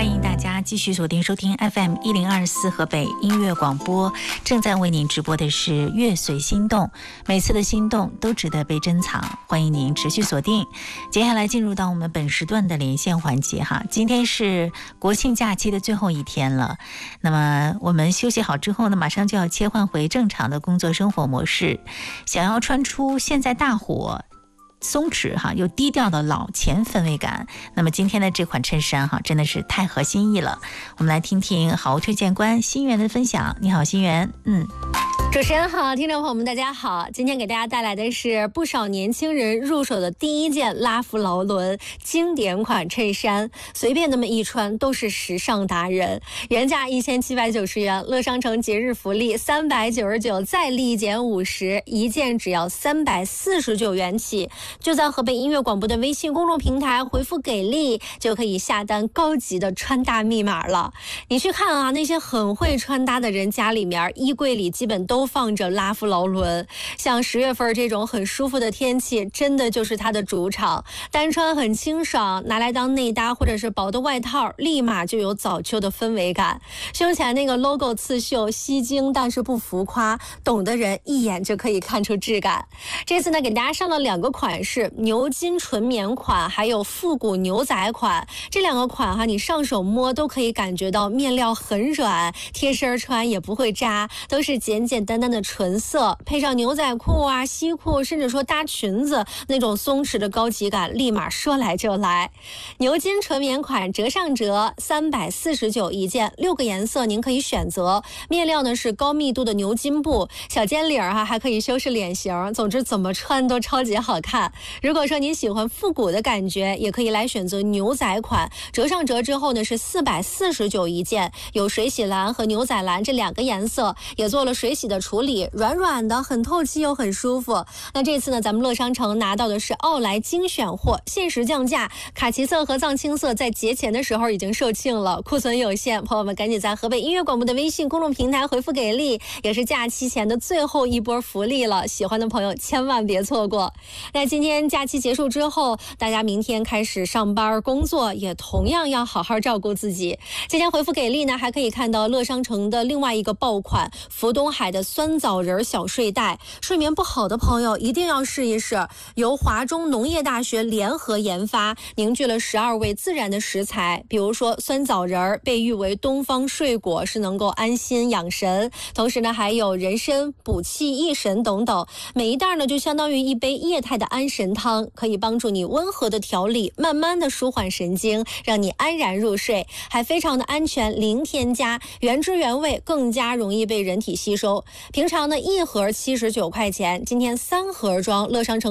欢迎大家继续锁定收听 FM1024河北音乐广播，正在为您直播的是乐随心动，每次的心动都值得被珍藏，欢迎您持续锁定。接下来进入到我们本时段的连线环节哈，今天是国庆假期的最后一天了，那么我们休息好之后呢，马上就要切换回正常的工作生活模式，想要穿出现在大火松弛哈又低调的老钱氛围感，那么今天的这款衬衫哈真的是太合心意了。我们来听听好物推荐官心源的分享。你好，心源。 主持人好，听众朋友们大家好，今天给大家带来的是不少年轻人入手的第一件拉夫劳伦经典款衬衫，随便那么一穿都是时尚达人。原价1790元，乐商城节日福利399再立减50，一件只要349元起。就在河北音乐广播的微信公众平台回复给力，就可以下单高级的穿搭密码了。你去看啊，那些很会穿搭的人家里面衣柜里基本都放着拉夫劳伦，像10月份这种很舒服的天气，真的就是它的主场。单穿很清爽，拿来当内搭或者是薄的外套，立马就有早秋的氛围感。胸前那个 logo 刺绣吸睛，但是不浮夸，懂的人一眼就可以看出质感。这次呢，给大家上了2个款式，牛津纯棉款还有复古牛仔款。这2个款哈，你上手摸都可以感觉到面料很软，贴身穿也不会扎，都是简简单单的纯色，配上牛仔裤啊、西裤，甚至说搭裙子，那种松弛的高级感立马说来就来。牛津纯棉款折上折349一件，6个颜色您可以选择。面料呢是高密度的牛津布，小尖领哈还可以修饰脸型，总之怎么穿都超级好看。如果说您喜欢复古的感觉，也可以来选择牛仔款，折上折之后呢是449一件，有水洗蓝和牛仔蓝这2个颜色，也做了水洗的处理，软软的，很透气又很舒服。那这次呢，咱们乐商城拿到的是奥莱精选货，限时降价，卡其色和藏青色在节前的时候已经售罄了，库存有限，朋友们赶紧在河北音乐广播的微信公众平台回复给力，也是假期前的最后一波福利了，喜欢的朋友千万别错过。那今天假期结束之后，大家明天开始上班工作，也同样要好好照顾自己。今天回复给力呢，还可以看到乐商城的另外一个爆款福东海的酸枣仁小睡袋，睡眠不好的朋友一定要试一试。由华中农业大学联合研发，凝聚了12味自然的食材，比如说酸枣仁被誉为东方睡果，是能够安心养神，同时呢还有人参补气益神等等，每一袋呢就相当于一杯液态的安神汤，可以帮助你温和的调理，慢慢的舒缓神经，让你安然入睡，还非常的安全，零添加，原汁原味，更加容易被人体吸收。平常呢1盒79块钱，今天3盒装，乐商城